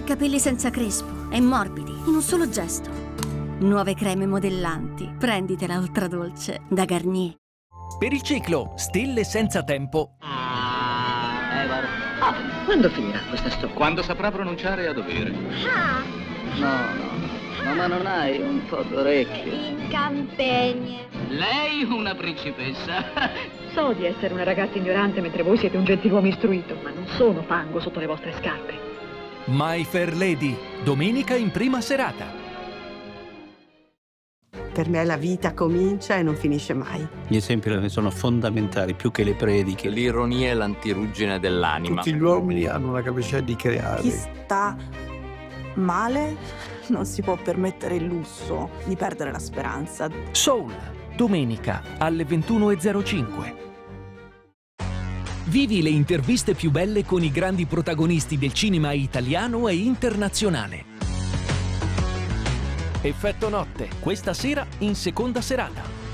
capelli senza crespo e morbidi, in un solo gesto. Nuove creme modellanti. Prenditela ultradolce da Garnier. Per il ciclo Stille senza tempo. Quando finirà questa storia? Quando saprà pronunciare a dovere. No, ma non hai un po' d'orecchio? In campagna. Lei una principessa. So di essere una ragazza ignorante mentre voi siete un gentiluomo istruito, ma non sono fango sotto le vostre scarpe. My Fair Lady, domenica in prima serata. Per me la vita comincia e non finisce mai. Gli esempi sono fondamentali, più che le prediche. L'ironia e l'antiruggine dell'anima. Tutti gli uomini hanno la capacità di creare. Chi sta male non si può permettere il lusso di perdere la speranza. Soul, domenica alle 21:05. Vivi le interviste più belle con i grandi protagonisti del cinema italiano e internazionale. Effetto notte, questa sera in seconda serata.